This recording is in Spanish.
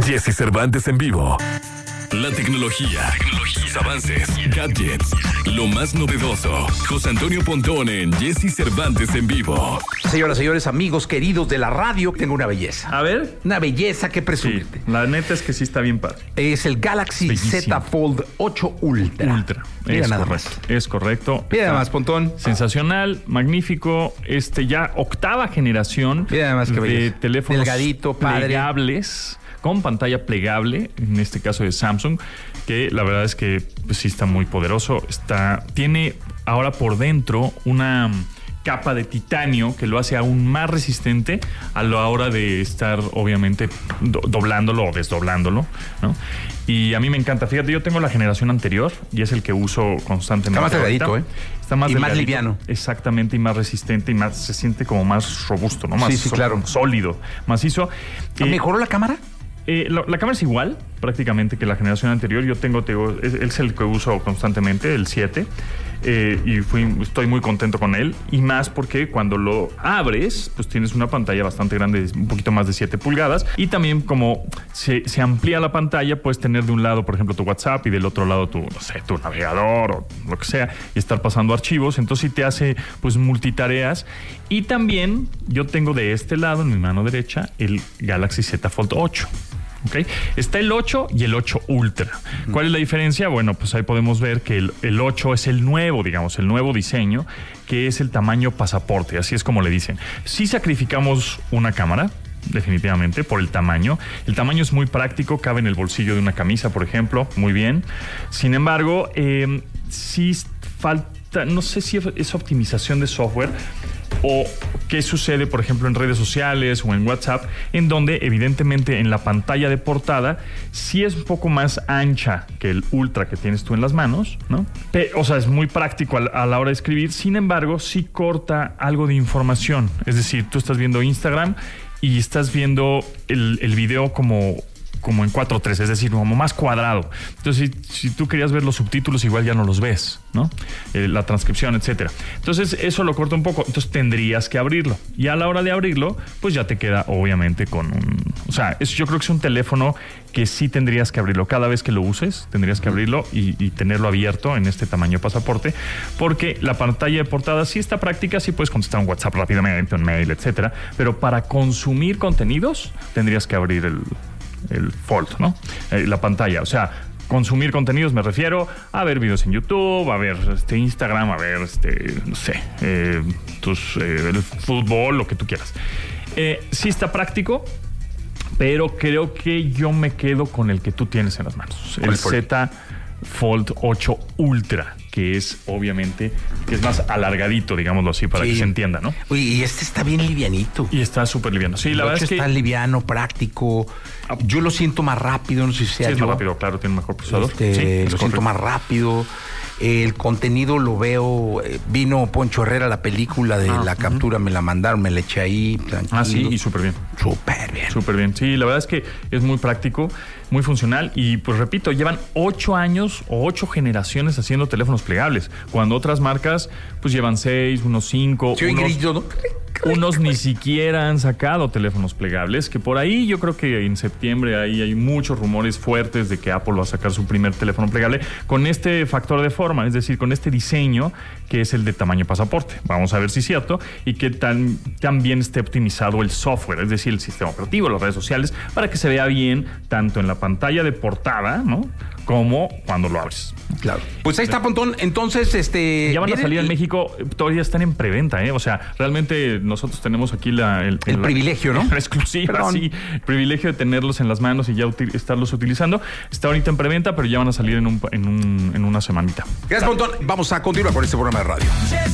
Jesse Cervantes en vivo. La tecnología, sus avances, gadgets, lo más novedoso. José Antonio Pontón en Jesse Cervantes en vivo. Señoras, señores, amigos queridos de la radio, tengo una belleza. A ver. Una belleza que presumirte. Sí, la neta es que sí está bien padre. Es el Galaxy Bellísimo. Z Fold 8 Ultra. Mira Es nada correcto. más. Es correcto. Mira nada Está más, Pontón. Sensacional, magnífico. Ya octava generación Mira nada más que de belleza. teléfonos Delgadito, padre. plegables, con pantalla plegable, en este caso de Samsung, que la verdad es que pues, sí está muy poderoso. Tiene ahora por dentro una capa de titanio que lo hace aún más resistente a la hora de estar, obviamente, doblándolo o desdoblándolo, ¿no? Y a mí me encanta. Fíjate, yo tengo la generación anterior y es el que uso constantemente. Está más delgadito, ¿eh? Está más y delgadito, más liviano. Exactamente, y más resistente y más se siente como más robusto, ¿no? Más Sí, claro. sólido, macizo. ¿Mejoró la cámara? La cámara es igual prácticamente que la generación anterior. Yo es el que uso constantemente, el 7. Y estoy muy contento con él. Y más porque cuando lo abres, pues tienes una pantalla bastante grande, un poquito más de 7 pulgadas. Y también como se amplía la pantalla, puedes tener de un lado, por ejemplo, tu WhatsApp y del otro lado tu navegador o lo que sea, y estar pasando archivos. Entonces sí te hace pues multitareas. Y también yo tengo de este lado, en mi mano derecha, el Galaxy Z Fold 8. ¿Okay? Está el 8 y el 8 Ultra. ¿Cuál es la diferencia? Bueno, pues ahí podemos ver que el 8 es el nuevo diseño, que es el tamaño pasaporte, así es como le dicen. Sí sacrificamos una cámara, definitivamente, por el tamaño. El tamaño es muy práctico, cabe en el bolsillo de una camisa, por ejemplo, muy bien. Sin embargo, sí falta, no sé si es optimización de software o qué sucede, por ejemplo, en redes sociales o en WhatsApp, en donde evidentemente en la pantalla de portada sí es un poco más ancha que el Ultra que tienes tú en las manos, ¿no? O sea, es muy práctico a la hora de escribir. Sin embargo, sí corta algo de información. Es decir, tú estás viendo Instagram y estás viendo el video como en 4:3, es decir, como más cuadrado. Entonces, si tú querías ver los subtítulos, igual ya no los ves, ¿no? La transcripción, etcétera. Entonces, eso lo corta un poco. Entonces, tendrías que abrirlo. Y a la hora de abrirlo, pues ya te queda, obviamente, con un... O sea, yo creo que es un teléfono que sí tendrías que abrirlo. Cada vez que lo uses, tendrías que abrirlo y tenerlo abierto en este tamaño pasaporte, porque la pantalla de portada sí está práctica, sí puedes contestar un WhatsApp rápidamente, un mail, etcétera. Pero para consumir contenidos, tendrías que abrir el Fold, ¿no? La pantalla. O sea, consumir contenidos me refiero a ver videos en YouTube, a ver Instagram, a ver no sé, el fútbol, lo que tú quieras. Sí está práctico, pero creo que yo me quedo con el que tú tienes en las manos. El Z Fold 8 Ultra, que es obviamente más alargadito, digámoslo así, para que se entienda, ¿no? Uy, y este está bien livianito. Y está súper liviano. Sí, la verdad es que está liviano, práctico. Yo lo siento más rápido, no sé si sea es yo. más rápido, claro, tiene un mejor procesador. Lo siento más rápido. El contenido lo veo. Vino Poncho Herrera, la película de la captura, me la mandaron, me la eché ahí. Tranquilo. Sí, y súper bien. Súper bien. Súper bien. Sí, la verdad es que es muy práctico, muy funcional. Y pues repito, llevan 8 años o 8 generaciones haciendo teléfonos plegables. Cuando otras marcas, pues llevan 6, unos 5. Sí, Unos ni siquiera han sacado teléfonos plegables, que por ahí yo creo que en septiembre ahí hay muchos rumores fuertes de que Apple va a sacar su primer teléfono plegable con este factor de forma, es decir, con este diseño que es el de tamaño pasaporte. Vamos a ver si es cierto y que también esté optimizado el software, es decir, el sistema operativo, las redes sociales, para que se vea bien tanto en la pantalla de portada, ¿no?, como cuando lo abres. Claro. Pues ahí está, Pontón. Entonces, ya van a salir en México, todavía están en preventa, ¿eh? O sea, realmente nosotros tenemos aquí el privilegio, ¿no? La exclusiva, sí. El privilegio de tenerlos en las manos y ya estarlos utilizando. Está ahorita en preventa, pero ya van a salir en una semanita. Gracias, Pontón. Vamos a continuar con este programa de radio.